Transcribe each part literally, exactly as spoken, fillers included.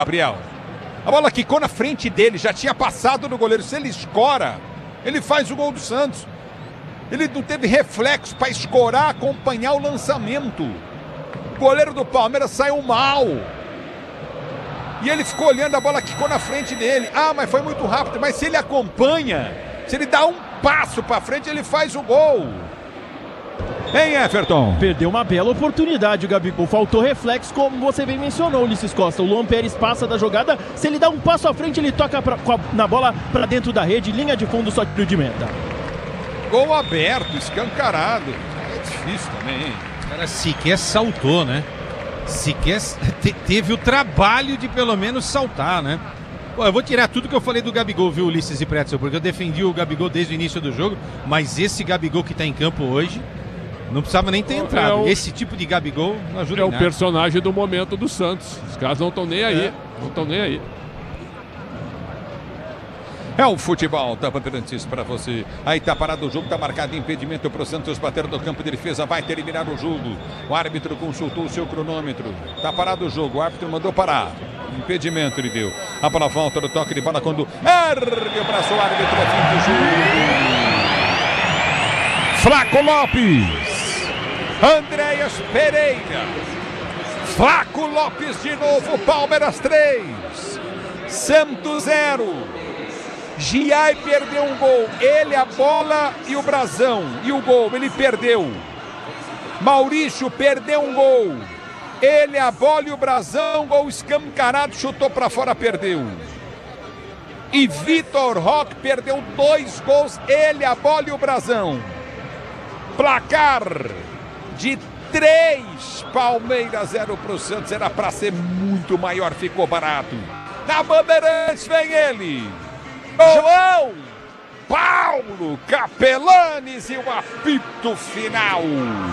Gabriel. A bola quicou na frente dele, já tinha passado no goleiro. Se ele escora, ele faz o gol do Santos. Ele não teve reflexo para escorar, acompanhar o lançamento. O goleiro do Palmeiras saiu mal. E ele ficou olhando, a bola quicou na frente dele. Ah, mas foi muito rápido. Mas se ele acompanha, se ele dá um passo para frente, ele faz o gol. Hein, Everton? Perdeu uma bela oportunidade o Gabigol. Faltou reflexo, como você bem mencionou, Ulisses Costa. O Luan Pérez passa da jogada. Se ele dá um passo à frente, ele toca pra, na bola para dentro da rede. Linha de fundo, só tiro de meta. Gol aberto, escancarado. É difícil também, hein? O cara sequer saltou, né? Sequer te, teve o trabalho de pelo menos saltar, né? Pô, eu vou tirar tudo que eu falei do Gabigol, viu, Ulisses e Pretzel, porque eu defendi o Gabigol desde o início do jogo, mas esse Gabigol que tá em campo hoje não precisava nem ter entrado. É o... Esse tipo de Gabigol não ajuda É em o nada. personagem do momento do Santos. Os caras não estão nem aí. É. Não estão nem aí. É o futebol da Bandeirantes para você. Aí tá parado o jogo, tá marcado impedimento pro Santos bater no campo de defesa, vai terminar o jogo. O árbitro consultou o seu cronômetro. Tá parado o jogo, o árbitro mandou parar. Impedimento ele deu. A bola volta do toque de bola quando ergue o braço, o árbitro é fim do jogo. Flaco Lopes. Andréas Pereira. Flaco Lopes de novo, Palmeiras três. Santos zero. Giai perdeu um gol, ele, a bola e o brasão, e o gol, ele perdeu. Maurício perdeu um gol, ele, a bola e o brasão, gol escancarado, chutou para fora, perdeu. E Vitor Roque perdeu dois gols, ele, a bola e o brasão. Placar de três, Palmeiras zero para o Santos, era para ser muito maior, ficou barato. Na Bandeirantes vem ele. João Paulo Capelanes e o apito final.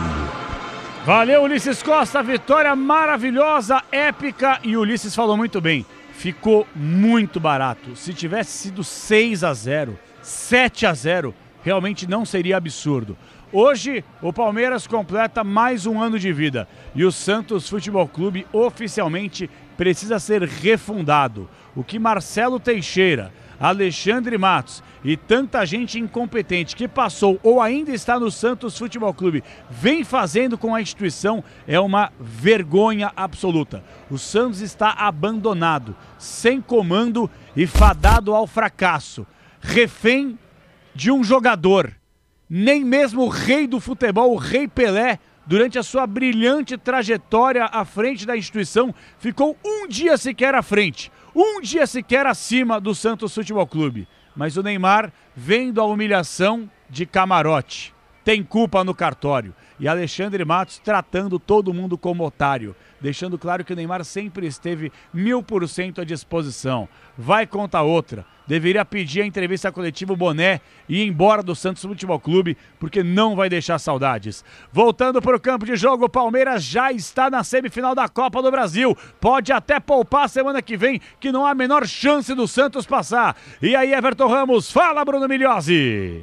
Valeu, Ulisses Costa, vitória maravilhosa, épica, e o Ulisses falou muito bem, ficou muito barato. Se tivesse sido seis a zero, sete a zero, realmente não seria absurdo. Hoje o Palmeiras completa mais um ano de vida e o Santos Futebol Clube oficialmente precisa ser refundado. O que Marcelo Teixeira, Alexandre Matos e tanta gente incompetente que passou ou ainda está no Santos Futebol Clube vem fazendo com a instituição é uma vergonha absoluta. O Santos está abandonado, sem comando e fadado ao fracasso, refém de um jogador. Nem mesmo o rei do futebol, o Rei Pelé, durante a sua brilhante trajetória à frente da instituição, ficou um dia sequer à frente. Um dia sequer acima do Santos Futebol Clube. Mas o Neymar, vendo a humilhação de camarote, tem culpa no cartório. E Alexandre Matos tratando todo mundo como otário, deixando claro que o Neymar sempre esteve mil por cento à disposição. Vai contra outra. Deveria pedir a entrevista coletiva o boné e ir embora do Santos Futebol Clube, porque não vai deixar saudades. Voltando para o campo de jogo, o Palmeiras já está na semifinal da Copa do Brasil. Pode até poupar semana que vem, que não há a menor chance do Santos passar. E aí, Everton Ramos, fala, Bruno Migliozzi.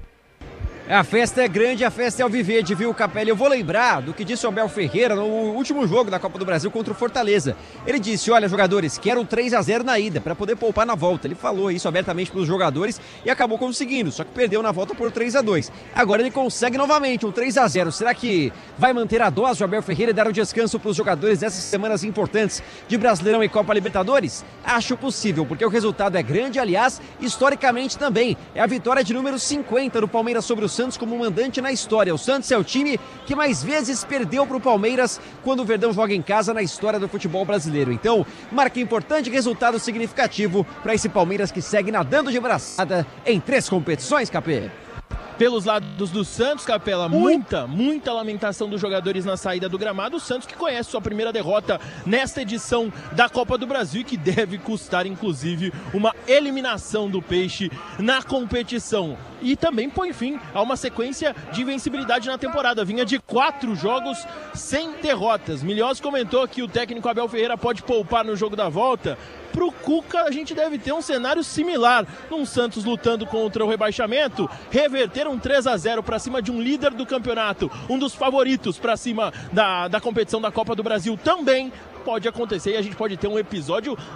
A festa é grande, a festa é ao Viverde, viu, Capelli? Eu vou lembrar do que disse o Abel Ferreira no último jogo da Copa do Brasil contra o Fortaleza. Ele disse, olha, jogadores, quero um três a zero na ida, para poder poupar na volta. Ele falou isso abertamente para os jogadores e acabou conseguindo, só que perdeu na volta por três a dois. Agora ele consegue novamente um três a zero. Será que vai manter a dose o Abel Ferreira e dar um descanso para os jogadores dessas semanas importantes de Brasileirão e Copa Libertadores? Acho possível, porque o resultado é grande, aliás, historicamente também. É a vitória de número cinquenta do Palmeiras sobre o Santos como mandante na história. O Santos é o time que mais vezes perdeu para o Palmeiras quando o Verdão joga em casa na história do futebol brasileiro. Então, marca importante, resultado significativo para esse Palmeiras que segue nadando de braçada em três competições, Capê. Pelos lados do Santos, Capela, muita, muita lamentação dos jogadores na saída do gramado. O Santos que conhece sua primeira derrota nesta edição da Copa do Brasil e que deve custar, inclusive, uma eliminação do Peixe na competição. E também põe fim a uma sequência de invencibilidade na temporada. Vinha de quatro jogos sem derrotas. Migliozzi comentou que o técnico Abel Ferreira pode poupar no jogo da volta. pro Cuca a gente deve ter um cenário similar. Um Santos lutando contra o rebaixamento, reverter um três a zero para cima de um líder do campeonato, um dos favoritos para cima da, da competição da Copa do Brasil também pode acontecer e a gente pode ter um episódio